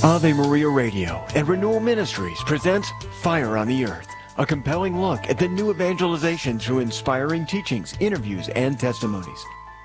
Ave Maria Radio and Renewal Ministries presents Fire on the Earth, a compelling look at the new evangelization through inspiring teachings, interviews, and testimonies.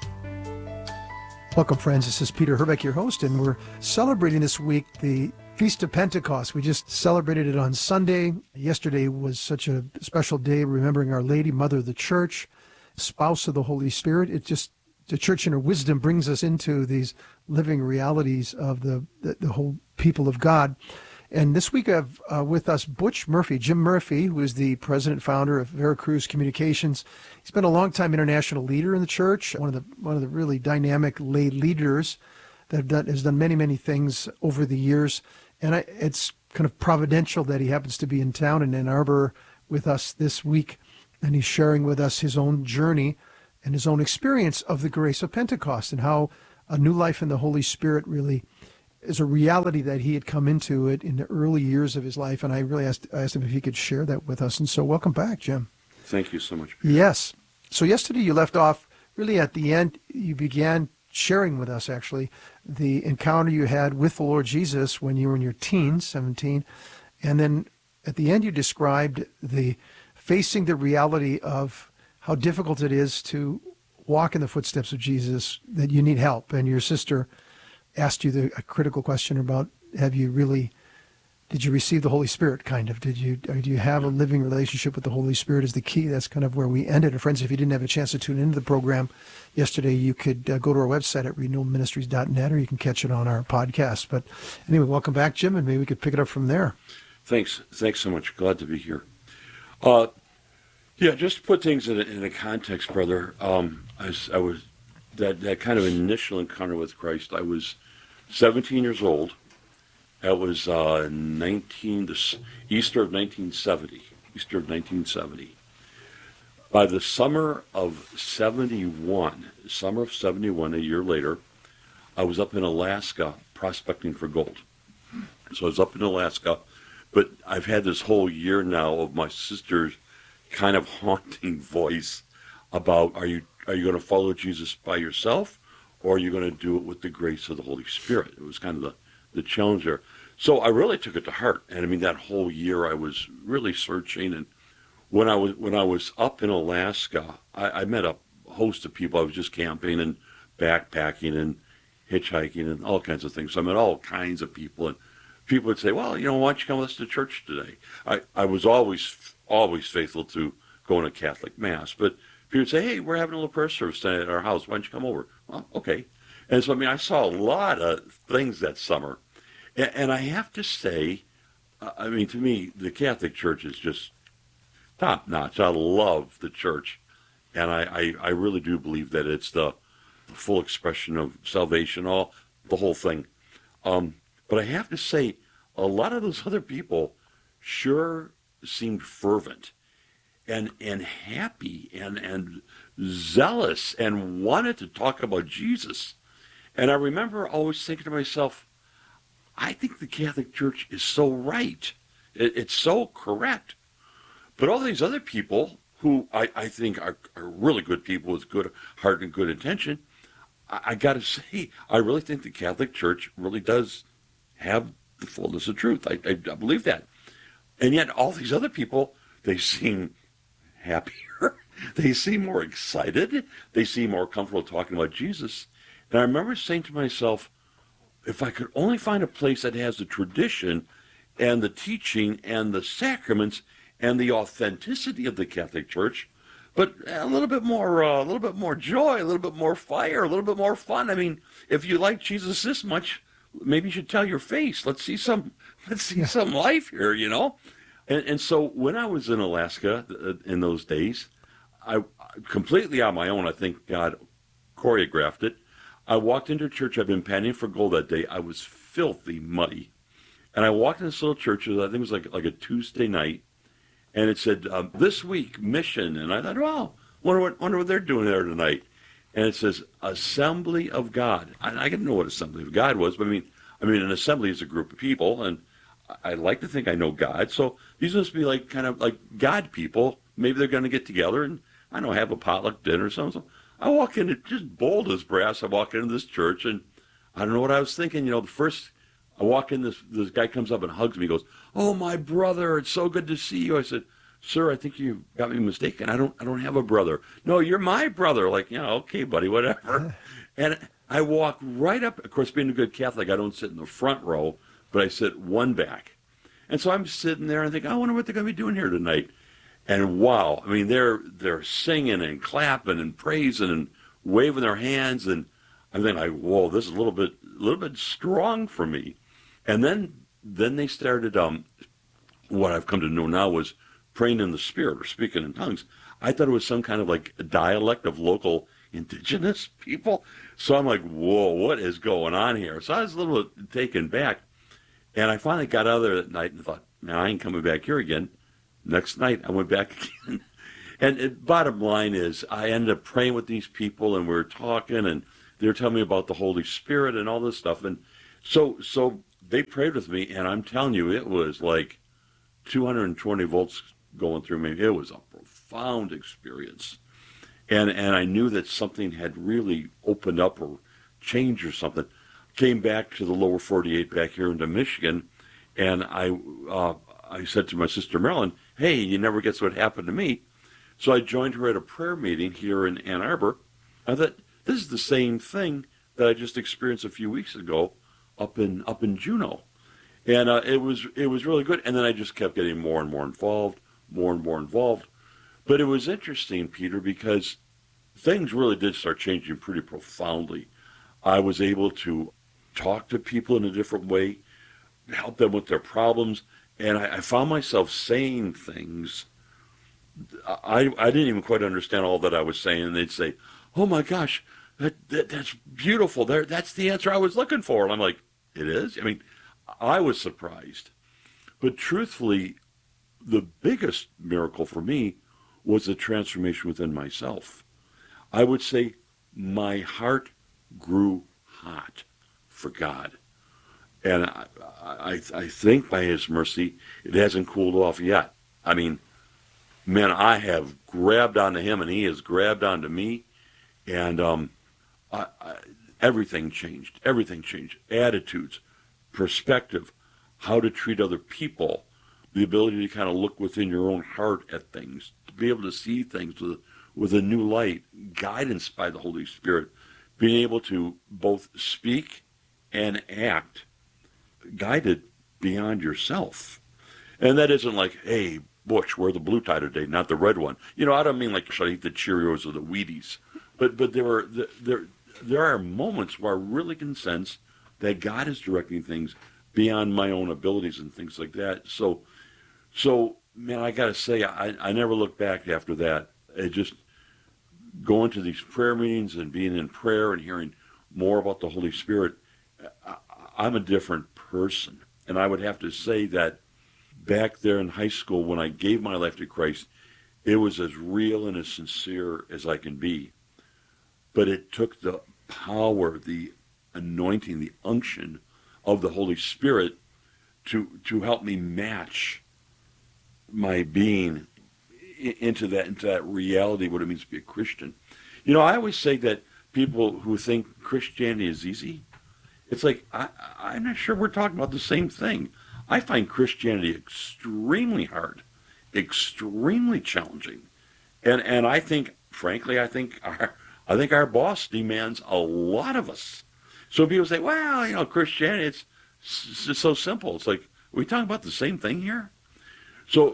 Welcome, friends. This is Peter Herbeck, your host, and we're celebrating this week the Feast of Pentecost. We just celebrated it on Sunday. Yesterday was such a special day, remembering Our Lady, Mother of the Church, spouse of the Holy Spirit. The church in her wisdom brings us into these living realities of the whole people of God. And this week I have with us Butch Murphy, Jim Murphy, who is the president and founder of Veracruz Communications. He's been a long-time international leader in the church, one of the really dynamic lay leaders that has done many things over the years. And it's kind of providential that he happens to be in town in Ann Arbor with us this week, and he's sharing with us his own journey and his own experience of the grace of Pentecost and how a new life in the Holy Spirit really is a reality that he had come into it in the early years of his life. And I really asked him if he could share that with us. And so welcome back, Jim. Thank you so much, Peter. Yes. So yesterday you left off really at the end. You began sharing with us, actually, the encounter you had with the Lord Jesus when you were in your teens, 17. And then at the end you described the facing the reality of how difficult it is to walk in the footsteps of Jesus, that you need help. And your sister asked you a critical question about, did you receive the Holy Spirit, kind of? Do you have a living relationship with the Holy Spirit is the key. That's kind of where we ended. And friends, if you didn't have a chance to tune into the program yesterday, you could go to our website at renewalministries.net, or you can catch it on our podcast. But anyway, welcome back, Jim, and maybe we could pick it up from there. Thanks so much. Glad to be here. Yeah, just to put things in a context, brother. I was that kind of initial encounter with Christ. I was 17 years old. That was the Easter of 1970. By the summer of 71, a year later, I was up in Alaska prospecting for gold. So I was up in Alaska, but I've had this whole year now of my sister's kind of haunting voice about, are you going to follow Jesus by yourself, or are you going to do it with the grace of the Holy Spirit? It was kind of the challenge there. So I really took it to heart, and I mean that whole year I was really searching. And when I was up in Alaska, I met a host of people. I was just camping and backpacking and hitchhiking and all kinds of things. So I met all kinds of people, and people would say, "Well, why don't you come with us to church today?" I was always faithful to going to Catholic Mass, but people would say, "Hey, we're having a little prayer service tonight at our house. Why don't you come over?" Well, okay. And so, I saw a lot of things that summer. And I have to say, to me, the Catholic Church is just top notch. I love the church. And I really do believe that it's the full expression of salvation, the whole thing. But I have to say, a lot of those other people sure seemed fervent and happy and zealous and wanted to talk about Jesus. And I remember always thinking to myself, I think the Catholic Church is so right. It's so correct. But all these other people who I think are really good people with good heart and good intention, I got to say, I really think the Catholic Church really does have the fullness of truth. I believe that. And yet all these other people, they seem happier. They seem more excited. They seem more comfortable talking about Jesus. And I remember saying to myself, if I could only find a place that has the tradition and the teaching and the sacraments and the authenticity of the Catholic Church, but a little bit more joy, a little bit more fire, a little bit more fun. I mean, if you like Jesus this much, maybe you should tell your face. Let's see some life here, And so when I was in Alaska in those days, I completely on my own, I think God choreographed it. I walked into church. I'd been panning for gold that day. I was filthy muddy. And I walked in this little church, I think it was like a Tuesday night, and it said, this week, mission. And I thought, wow, wonder what they're doing there tonight. And it says, Assembly of God. I didn't know what Assembly of God was, but I mean, an assembly is a group of people, and I like to think I know God. So these must be kind of like God people. Maybe they're going to get together and, have a potluck dinner or something. So I walk in, just bold as brass. I walk into this church, and I don't know what I was thinking. The first I walk in, this guy comes up and hugs me. He goes, "Oh, my brother, it's so good to see you." I said, "Sir, I think you got me mistaken. I don't have a brother." "No, you're my brother." Like, okay, buddy, whatever. And I walk right up. Of course, being a good Catholic, I don't sit in the front row, but I sit one back. And so I'm sitting there and think, I wonder what they're going to be doing here tonight. And wow, I mean, they're singing and clapping and praising and waving their hands, and I'm thinking, like, whoa, this is a little bit strong for me. And then they started what I've come to know now was praying in the Spirit or speaking in tongues. I thought it was some kind of like a dialect of local indigenous people. So I'm like, whoa, what is going on here? So I was a little taken back. And I finally got out of there that night and thought, man, I ain't coming back here again. Next night, I went back again. And bottom line is, I ended up praying with these people, and we were talking, and they were telling me about the Holy Spirit and all this stuff. And so they prayed with me, and I'm telling you, it was like 220 volts going through me. It was a profound experience. And I knew that something had really opened up or changed or something. Came back to the lower 48 back here into Michigan, and I said to my sister Marilyn, "Hey, you never guess what happened to me." So I joined her at a prayer meeting here in Ann Arbor. I thought, this is the same thing that I just experienced a few weeks ago up in Juneau. And it was really good. And then I just kept getting more and more involved. But it was interesting, Peter, because things really did start changing pretty profoundly. I was able to talk to people in a different way, help them with their problems, and I found myself saying things. I didn't even quite understand all that I was saying, and they'd say, "Oh my gosh, that's beautiful. That's the answer I was looking for." And I'm like, "It is?" I mean, I was surprised. But truthfully, the biggest miracle for me was the transformation within myself. I would say my heart grew hot for God. And I think by His mercy, it hasn't cooled off yet. I mean, man, I have grabbed onto Him, and He has grabbed onto me. And everything changed. Everything changed. Attitudes, perspective, how to treat other people, the ability to kind of look within your own heart at things, to be able to see things with a new light, guidance by the Holy Spirit, being able to both speak and act guided beyond yourself. And that isn't like, "Hey, Butch, wear the blue tie today, not the red one." I don't mean like should I eat the Cheerios or the Wheaties. But there are moments where I really can sense that God is directing things beyond my own abilities and things like that. So man, I got to say, I never looked back after that. It just going to these prayer meetings and being in prayer and hearing more about the Holy Spirit, I'm a different person. And I would have to say that back there in high school when I gave my life to Christ, it was as real and as sincere as I can be. But it took the power, the anointing, the unction of the Holy Spirit to help me match my being into that reality, what it means to be a Christian. I always say that people who think Christianity is easy, it's like, I'm not sure we're talking about the same thing. I find Christianity extremely hard, extremely challenging. And I think, frankly, I think our boss demands a lot of us. So people say, well, Christianity, it's so simple. It's like, are we talking about the same thing here? So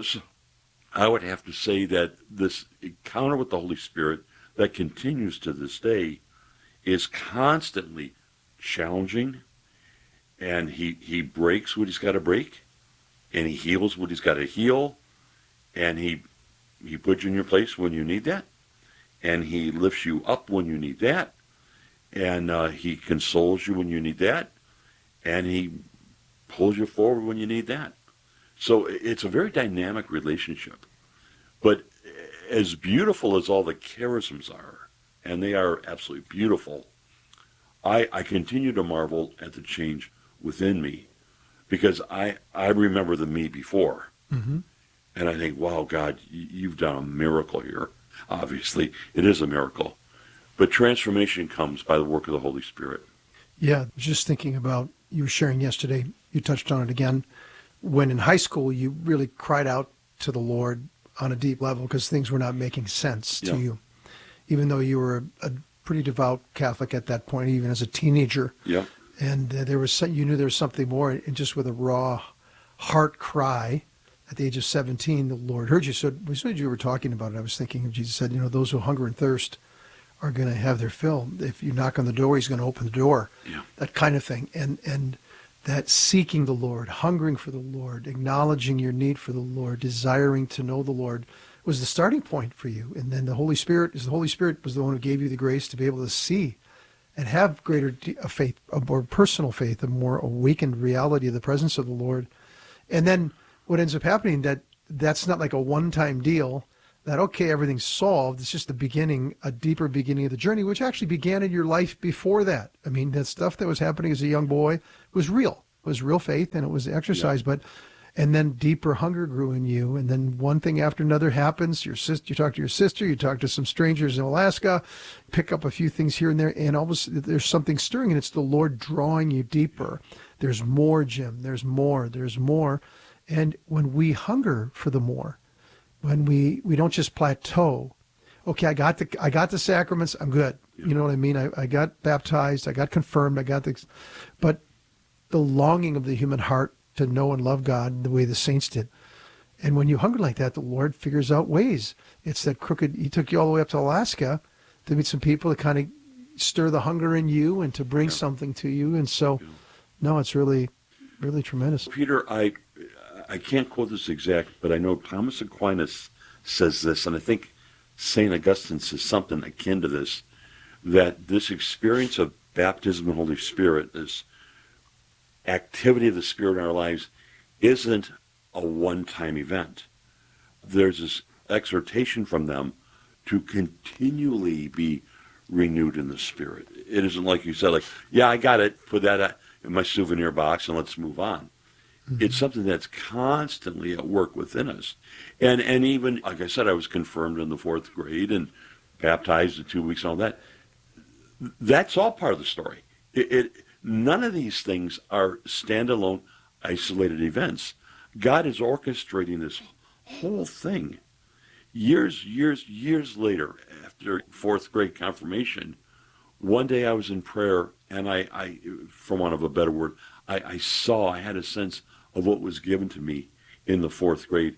I would have to say that this encounter with the Holy Spirit that continues to this day is constantly challenging, and he breaks what He's got to break, and He heals what He's got to heal, and he puts you in your place when you need that, and He lifts you up when you need that, and He consoles you when you need that, and He pulls you forward when you need that. So it's a very dynamic relationship. But as beautiful as all the charisms are, and they are absolutely beautiful, I continue to marvel at the change within me, because I remember the me before. Mm-hmm. And I think, wow, God, you've done a miracle here. Obviously, it is a miracle. But transformation comes by the work of the Holy Spirit. Yeah, just thinking about you were sharing yesterday, you touched on it again, when in high school you really cried out to the Lord on a deep level because things were not making sense to you, even though you were a pretty devout Catholic at that point, even as a teenager. Yeah. And there was you knew there was something more, and just with a raw heart cry at the age of 17, the Lord heard you. So as soon as you were talking about it, I was thinking of Jesus said, those who hunger and thirst are going to have their fill. If you knock on the door, he's going to open the door. Yeah. That kind of thing. And that seeking the Lord, hungering for the Lord, acknowledging your need for the Lord, desiring to know the Lord was the starting point for you. And then the Holy Spirit was the one who gave you the grace to be able to see and have greater faith, a more personal faith, a more awakened reality of the presence of the Lord. And then what ends up happening, that's not like a one-time deal, that, okay, everything's solved. It's just the beginning, a deeper beginning of the journey, which actually began in your life before that. I mean, that stuff that was happening as a young boy was real. It was real faith, and it was exercise. Yeah. And then deeper hunger grew in you, and then one thing after another happens. You talk to your sister, you talk to some strangers in Alaska, pick up a few things here and there, and all of a sudden there's something stirring, and it's the Lord drawing you deeper. There's more, Jim. There's more. And when we hunger for the more, when we don't just plateau, okay, I got the sacraments, I'm good. Yeah. You know what I mean? I got baptized, I got confirmed, but the longing of the human heart to know and love God the way the saints did. And when you hunger like that, the Lord figures out ways. It's that he took you all the way up to Alaska to meet some people to kind of stir the hunger in you and to bring something to you. And so, no, it's really, really tremendous. Peter, I can't quote this exact, but I know Thomas Aquinas says this, and I think St. Augustine says something akin to this, that this experience of baptism in the Holy Spirit, this activity of the Spirit in our lives, isn't a one-time event. There's this exhortation from them to continually be renewed in the Spirit. It isn't like you said, like, yeah, I got it, put that in my souvenir box and let's move on. Mm-hmm. It's something that's constantly at work within us. And even, like I said, I was confirmed in the 4th grade and baptized in 2 weeks and all that. That's all part of the story. None of these things are standalone, isolated events. God is orchestrating this whole thing. Years later, after 4th grade confirmation, one day I was in prayer, and I for want of a better word, I had a sense of what was given to me in the 4th grade.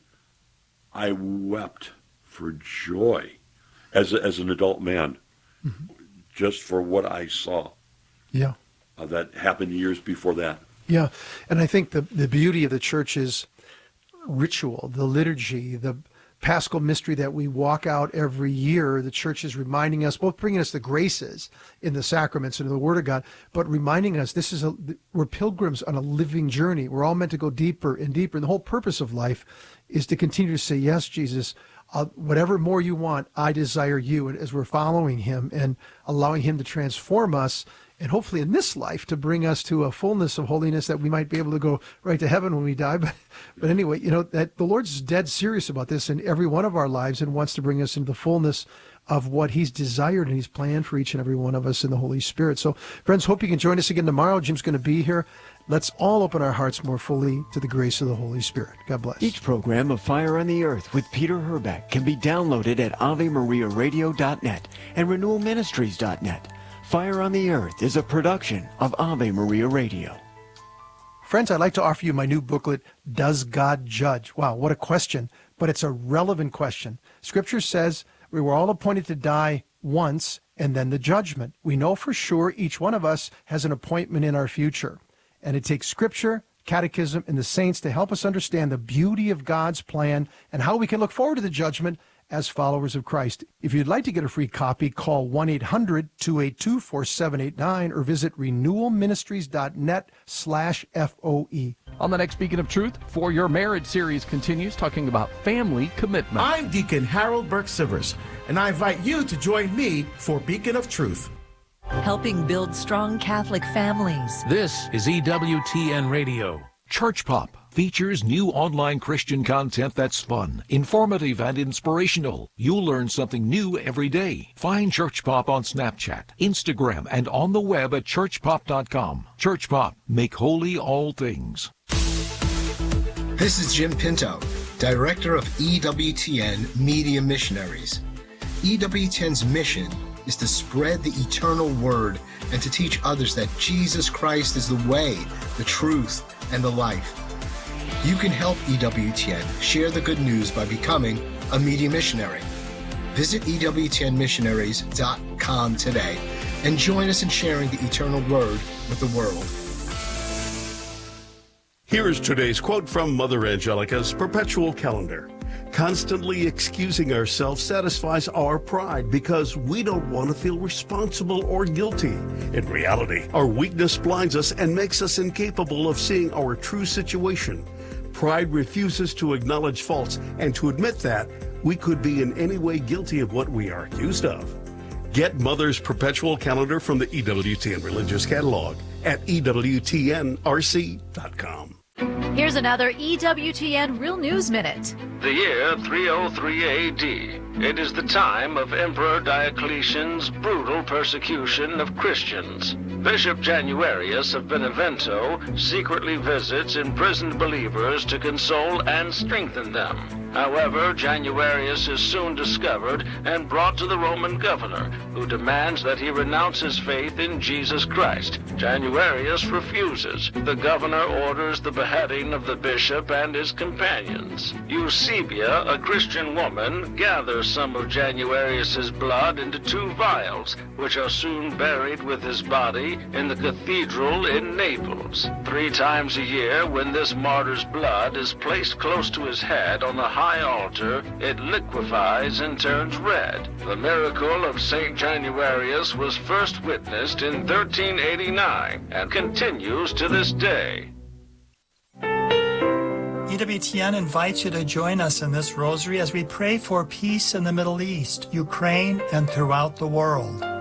I wept for joy as an adult man, mm-hmm. just for what I saw. Yeah. That happened years before that. Yeah, and I think the beauty of the church's ritual, the liturgy, the Paschal mystery that we walk out every year, the church is reminding us, both bringing us the graces in the sacraments and the Word of God, but reminding us we're pilgrims on a living journey. We're all meant to go deeper and deeper. And the whole purpose of life is to continue to say, yes, Jesus, whatever more you want, I desire you. And as we're following him and allowing him to transform us, and hopefully in this life to bring us to a fullness of holiness that we might be able to go right to heaven when we die. But anyway, that the Lord's dead serious about this in every one of our lives and wants to bring us into the fullness of what he's desired and he's planned for each and every one of us in the Holy Spirit. So friends, hope you can join us again tomorrow. Jim's going to be here. Let's all open our hearts more fully to the grace of the Holy Spirit. God bless. Each program of Fire on the Earth with Peter Herbeck can be downloaded at AveMariaRadio.net and RenewalMinistries.net. Fire on the Earth is a production of Ave Maria Radio. Friends, I'd like to offer you my new booklet, Does God Judge? Wow, what a question, but it's a relevant question. Scripture says we were all appointed to die once and then the judgment. We know for sure each one of us has an appointment in our future. And it takes Scripture, Catechism, and the saints to help us understand the beauty of God's plan and how we can look forward to the judgment as followers of Christ. If you'd like to get a free copy, call 1-800-282-4789 or visit renewalministries.net/FOE. On the next Beacon of Truth, For Your Marriage series continues talking about family commitment. I'm Deacon Harold Burke-Sivers, and I invite you to join me for Beacon of Truth. Helping build strong Catholic families. This is EWTN Radio. Church Pop, features new online Christian content that's fun, informative, and inspirational. You'll learn something new every day. Find Church Pop on Snapchat, Instagram, and on the web at churchpop.com. Church Pop, make holy all things. This is Jim Pinto, Director of EWTN Media Missionaries. EWTN's mission is to spread the eternal word and to teach others that Jesus Christ is the way, the truth, and the life. You can help EWTN share the good news by becoming a media missionary. Visit EWTNmissionaries.com today and join us in sharing the eternal word with the world. Here is today's quote from Mother Angelica's perpetual calendar. Constantly excusing ourselves satisfies our pride because we don't want to feel responsible or guilty. In reality, our weakness blinds us and makes us incapable of seeing our true situation. Pride refuses to acknowledge faults and to admit that we could be in any way guilty of what we are accused of. Get Mother's perpetual calendar from the EWTN Religious Catalog at EWTNRC.com. Here's another EWTN Real News Minute. The year 303 AD. It is the time of Emperor Diocletian's brutal persecution of Christians. Bishop Januarius of Benevento secretly visits imprisoned believers to console and strengthen them. However, Januarius is soon discovered and brought to the Roman governor, who demands that he renounce his faith in Jesus Christ. Januarius refuses. The governor orders the beheading of the bishop and his companions. Eusebia, a Christian woman, gathers some of Januarius's blood into 2 vials, which are soon buried with his body in the cathedral in Naples. 3 times a year, when this martyr's blood is placed close to his head on the high altar, it liquefies and turns red. The miracle of St. Januarius was first witnessed in 1389 and continues to this day. EWTN invites you to join us in this rosary as we pray for peace in the Middle East, Ukraine, and throughout the world.